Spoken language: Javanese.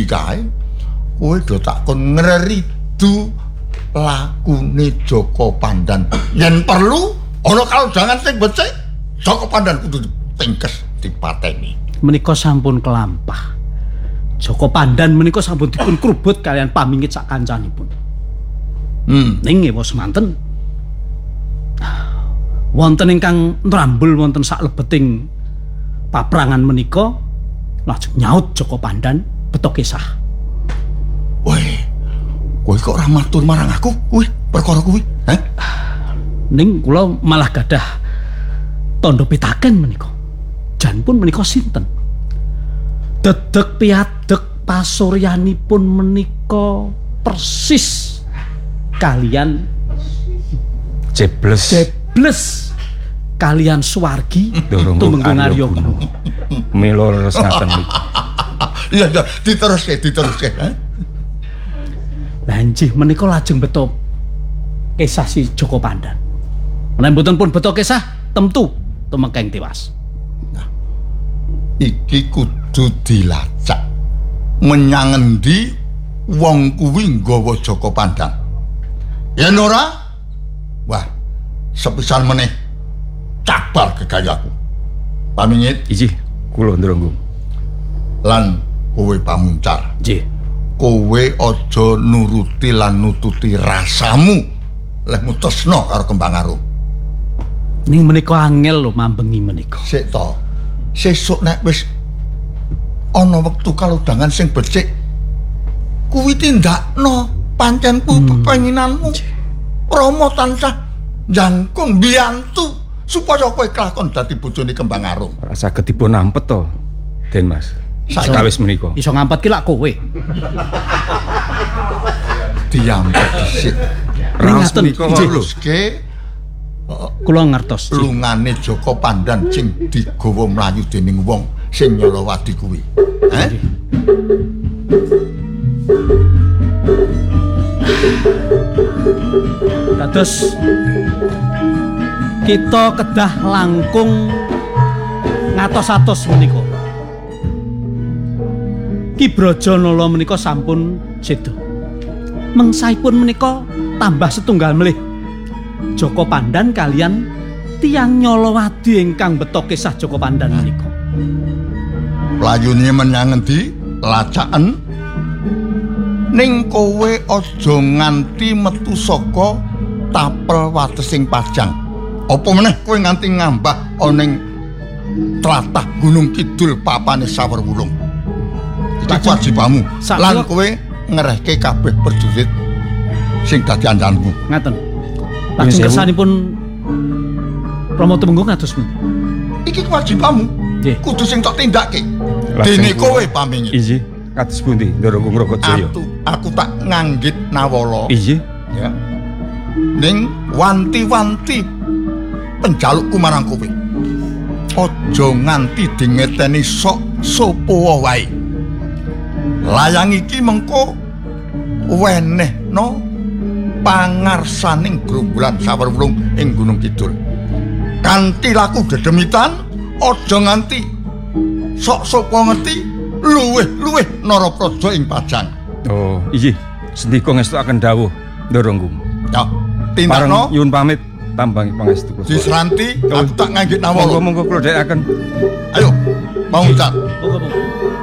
kae kowe do tak kon ngeridu lakune Joko Pandan. Yen perlu ana kalodhangan sing becik, Joko Pandan kudu dipengkes dipateni. Menika sampun kelampah. Joko Pandan menika sampun dipun krubut kalian pamingit sak kancanipun. Ning nggih semanten. Wonten ingkang nrambul wonten sak lebeting paprangan menika lajeng nyaut Joko Pandan beto kisah. Weh, kowe kok ora matur marang aku kuwi perkara kuwi, ha? Ning kula malah gadah tandha pitaken menika. Jan pun menika sinten? Dedeg piadeg pasuryanipun menika persis kalian Jebles kalian Suwargi tumenggung Arya Guru. Mila leres ngaten niku. Iya, diteruske. Lah nggih menika lajeng beto kisah si Joko Pandan. Menawi mboten pun beto kisah temtu tumengkeng tewas. Nah, iki kudu dilacak. Menyang endi wong kuwi nggawa Joko Pandan? Yen ora, wah, sepisan meneh cabar gegayaku. Pamingit. Injih, kula ndronggo. Lan kowe pamuncar. Nggih. Kowe aja nuruti lan nututi rasamu leh mutusno karo Kembang Arum. Ning menika angel lho mambengi menika. Sik to. Sesuk nek wis ana wektu kalodhangan sing becik kuwi tindakno pancen ku pepenginanmu. Rama tansah jangkung mbiyantu supaya kowe kelakon dadi bojone Kembang Arum. Ora saged dipun ampet to, Den Mas. Sakawis menika. Iso ngampet ki lak kowe. Diampet dhisik. Raos menika Luruske kula ngertos. lungane Joko Pandan sing digawa mlayu dening wong sing nyolowadi kuwi. Dados kita kedah langkung ngatos-atos menika. Ki Brajanala menika sampun seda. Mengsaipun menika tambah setunggal melih. Joko Pandan kalian tiyang Nyolowadi ingkang beto kisah Joko Pandan menika. Playune menyang endi? Lacaken. Ning kowe aja nganti metu saka tapel watesing Pajang. Apa meneh kowe nganti ngambah ana ning tlatah Gunung Kidul papane Sawerwulung. Iki kewajibanmu. Lan kowe ngerehke kabeh prajurit sing dadi andanmu. Ngaten. Lajeng kersanipun Rama Tumenggung ngados pundi? Iki kewajibanmu. Kudu sing tok tindakke. Dene kowe pamingit. Injih, kados pundi Ndoronggo Ngrokojaya? Aku tak nganggit Nawala. Injih. Ya. Ning wanti-wanti penjalukku marang kowe. Aja nganti dingeteni sok sapa wae. Layang iki mengko wenehno pangarsaning grombolan Sawerwulung ing Gunung Kidul. Kanthi laku dedemitan aja nganti sok sapa ngerti luwih-luwih Narapraja ing Pajang. Oh, injih. Sendika ngestukaken dawuh Ndoronggo. Ya, tindakno. Nyuwun pamit tambangi pangestu kula. Disranti aku tak nganggit Nawala. Monggo-monggo kula dhekaken. Ayo, mau ucap. Monggo.